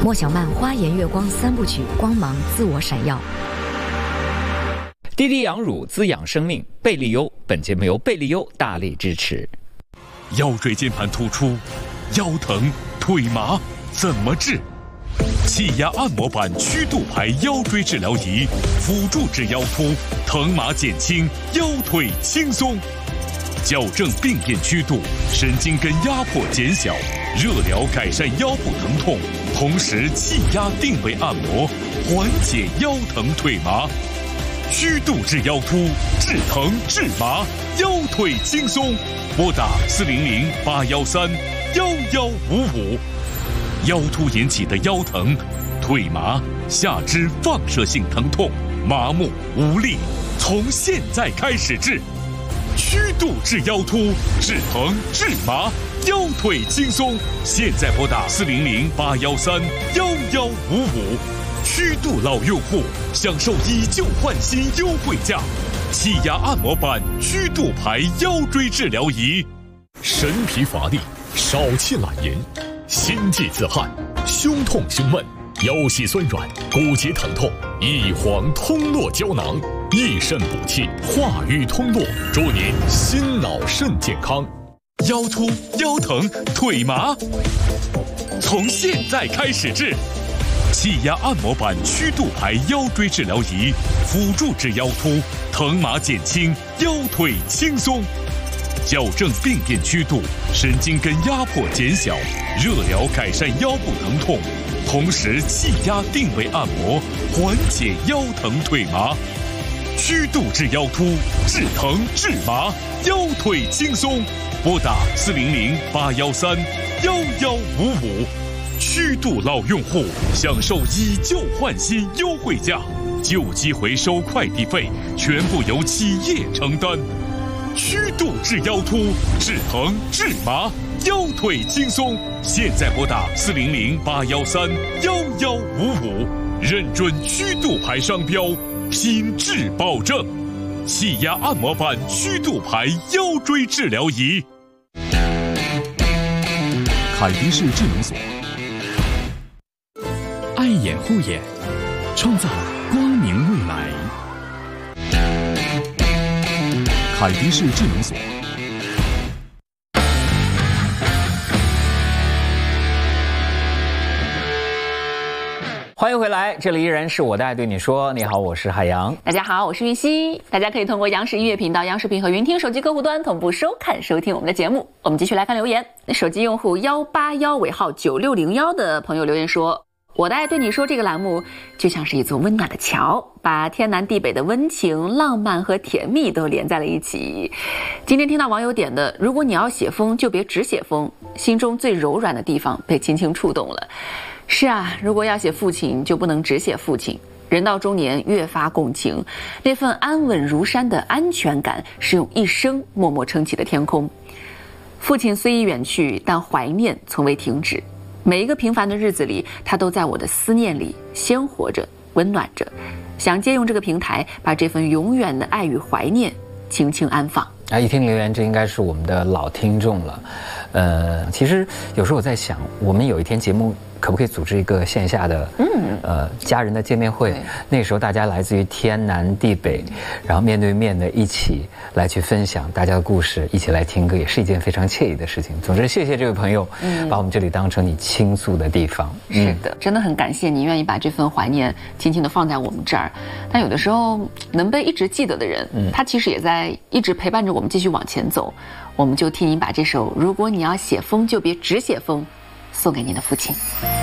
莫小曼花颜月光3部曲，光芒自我闪耀。 滴滴养乳滋养生命，贝利优本节目由贝利优大力支持。 腰椎间盘突出、腰疼、腿麻怎么治？气压按摩板曲度牌腰椎治疗仪，辅助治腰突，疼麻减轻，腰腿轻松。矫正病变曲度，神经根压迫减小，热疗改善腰部疼痛，同时气压定位按摩，缓解腰疼腿麻。曲度治腰突，治疼治麻，腰腿轻松。拨打400-813-1155。腰突引起的腰疼、腿麻、下肢放射性疼痛、麻木无力，从现在开始治。曲度治腰突，治疼治麻，腰腿轻松。现在拨打400-813-1155。曲度老用户享受以旧换新优惠价，气压按摩板曲度牌腰椎治疗仪。神疲乏力、少气懒言、心悸自汗、胸痛胸闷、腰膝酸软、骨节疼痛，益黄通络胶囊，益肾补气，化瘀通络，祝您心脑肾健康。腰突、腰疼、腿麻，从现在开始治。气压按摩板曲度牌腰椎治疗仪，辅助治腰突，疼麻减轻，腰腿轻松。矫正病变曲度，神经根压迫减小，热疗改善腰部疼痛，同时气压定位按摩，缓解腰疼腿麻。曲度治腰突，治疼治麻，腰腿轻松。拨打400-813-1155。曲度老用户享受以旧换新优惠价，旧机回收快递费全部由企业承担。曲度治腰突，治疼治麻，腰腿轻松。现在拨打400-813-1155，认准曲度牌商标，品质保证。气压按摩板曲度牌腰椎治疗仪。 凯迪士智能锁，爱眼护眼，创造光明未来。凯迪士智能锁。 欢迎回来，这里依然是我的爱对你说。你好，我是海洋。 大家好，我是玉溪。大家可以通过央视音乐频道、央视频和云听手机客户端同步收看收听我们的节目。我们继续来看留言。手机用户181尾号9601的朋友留言说，我的爱对你说这个栏目就像是一座温暖的桥，把天南地北的温情、浪漫和甜蜜都连在了一起。今天听到网友点的，如果你要写封就别只写封，心中最柔软的地方被轻轻触动了。是啊，如果要写父亲，就不能只写父亲。人到中年，越发共情，那份安稳如山的安全感，是用一生默默撑起的天空。父亲虽已远去，但怀念从未停止。每一个平凡的日子里，他都在我的思念里鲜活着，温暖着。想借用这个平台，把这份永远的爱与怀念轻轻安放。 一听留言，这应该是我们的老听众了。其实有时候我在想，我们有一天节目可不可以组织一个线下的家人的见面会？那时候大家来自于天南地北，然后面对面的一起来去分享大家的故事，一起来听歌，也是一件非常惬意的事情。总之，谢谢这位朋友，把我们这里当成你倾诉的地方。 是的，真的很感谢你愿意把这份怀念轻轻地放在我们这儿。但有的时候能被一直记得的人，他其实也在一直陪伴着我们继续往前走。我们就替您把这首《如果你要写封就别只写封》送给您的父亲。